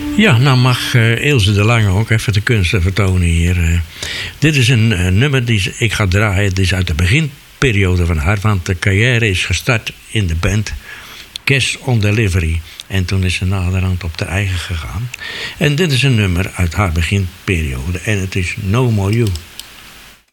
Ja, nou mag Ilse de Lange ook even de kunsten vertonen hier. Dit is een nummer die ik ga draaien. Het is uit de beginperiode van haar, want de carrière is gestart in de band Cash on Delivery. En toen is ze naderhand op de eigen gegaan. En dit is een nummer uit haar beginperiode. En het is No More You.